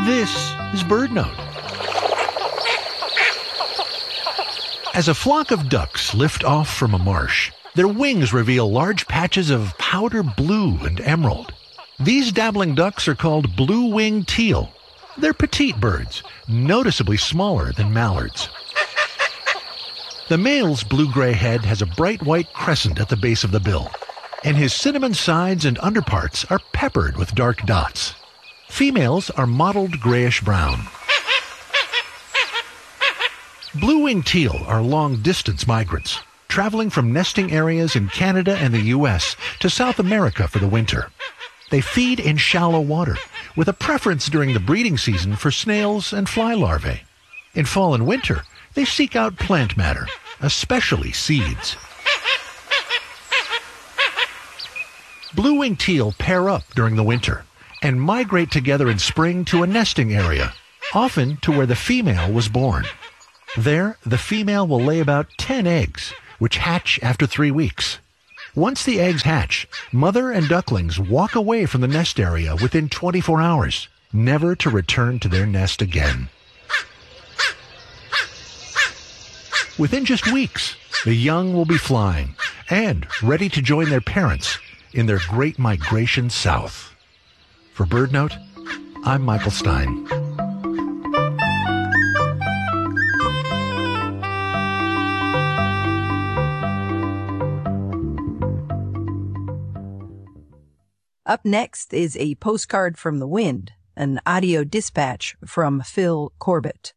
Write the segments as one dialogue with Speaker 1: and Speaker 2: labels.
Speaker 1: This is BirdNote. As a flock of ducks lift off from a marsh, their wings reveal large patches of powder blue and emerald. These dabbling ducks are called blue-winged teal. They're petite birds, noticeably smaller than mallards. The male's blue-gray head has a bright white crescent at the base of the bill, and his cinnamon sides and underparts are peppered with dark dots. Females are mottled grayish-brown. Blue-winged teal are long-distance migrants, traveling from nesting areas in Canada and the U.S. to South America for the winter. They feed in shallow water, with a preference during the breeding season for snails and fly larvae. In fall and winter, they seek out plant matter, especially seeds. Blue-winged teal pair up during the winter and migrate together in spring to a nesting area, often to where the female was born. There, the female will lay about 10 eggs, which hatch after 3 weeks. Once the eggs hatch, mother and ducklings walk away from the nest area within 24 hours, never to return to their nest again. Within just weeks, the young will be flying and ready to join their parents in their great migration south. For BirdNote, I'm Michael Stein.
Speaker 2: Up next is a postcard from the wind, an audio dispatch from Phil Corbett.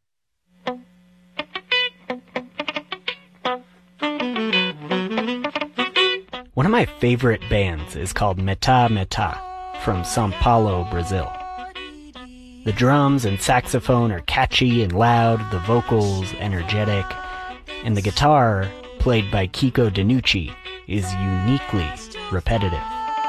Speaker 3: One of my favorite bands is called Meta Meta from São Paulo, Brazil. The drums and saxophone are catchy and loud, the vocals energetic, and the guitar, played by Kiko Danucci, is uniquely repetitive.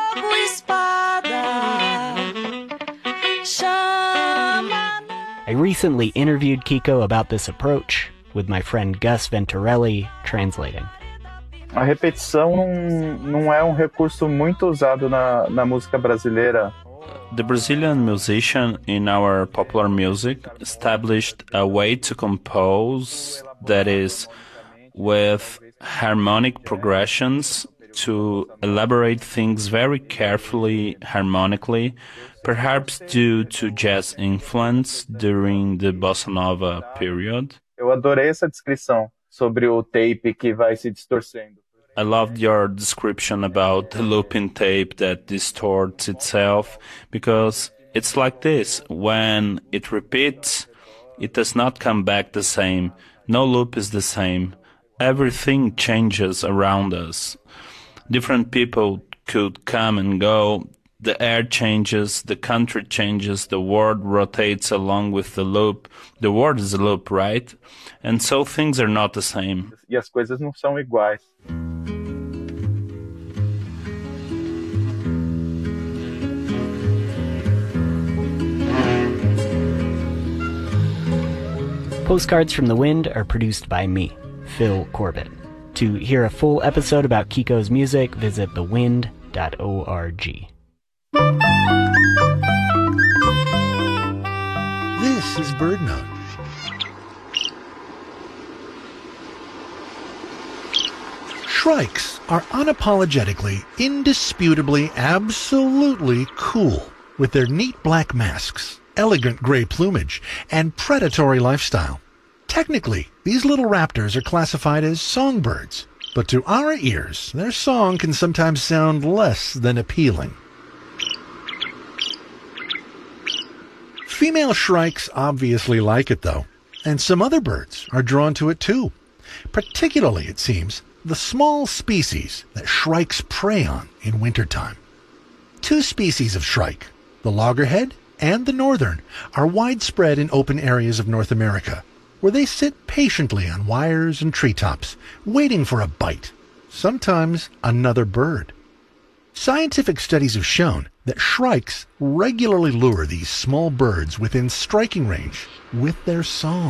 Speaker 3: I recently interviewed Kiko about this approach, with my friend Gus Venturelli translating.
Speaker 4: A repetição não é recurso muito usado na música brasileira.
Speaker 5: The Brazilian musician in our popular music established a way to compose that is with harmonic progressions to elaborate things very carefully harmonically, perhaps due to jazz influence during the bossa nova period.
Speaker 4: Eu adorei essa descrição sobre o tape que vai se distorcendo.
Speaker 5: I loved your description about the looping tape that distorts itself, because it's like this. When it repeats, it does not come back the same. No loop is the same. Everything changes around us. Different people could come and go. The air changes, the country changes, the world rotates along with the loop. The world is a loop, right? And so things are not the same.
Speaker 4: E as coisas não são iguais.
Speaker 3: Postcards from the Wind are produced by me, Phil Corbett. To hear a full episode about Kiko's music, visit thewind.org.
Speaker 1: This is BirdNote. Shrikes are unapologetically, indisputably, absolutely cool with their neat black masks, elegant gray plumage, and predatory lifestyle. Technically, these little raptors are classified as songbirds, but to our ears, their song can sometimes sound less than appealing. Female shrikes obviously like it, though, and some other birds are drawn to it too. Particularly, it seems, the small species that shrikes prey on in wintertime. Two species of shrike, the loggerhead and the northern, are widespread in open areas of North America, where they sit patiently on wires and treetops, waiting for a bite, sometimes another bird. Scientific studies have shown that shrikes regularly lure these small birds within striking range with their song.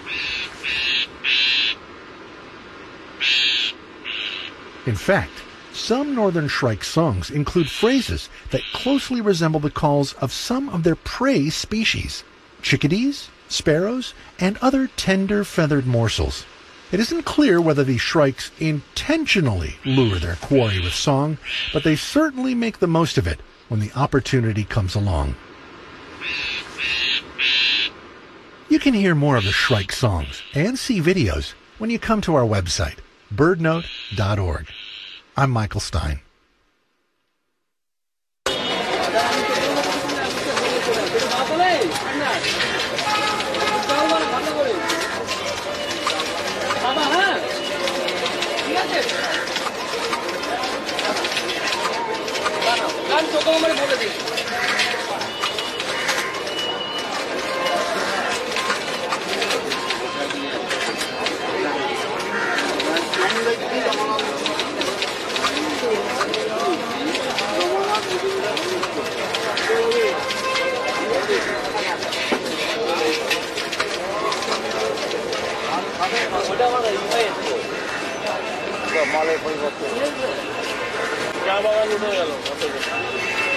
Speaker 1: In fact, Some northern shrike songs include phrases that closely resemble the calls of some of their prey species, chickadees, sparrows, and other tender feathered morsels. It isn't clear whether these shrikes intentionally lure their quarry with song, but they certainly make the most of it when the opportunity comes along. You can hear more of the shrike songs and see videos when you come to our website, birdnote.org. I'm Michael Stein.
Speaker 6: মালে পরিবর্তন চা বাগান উঠে গেল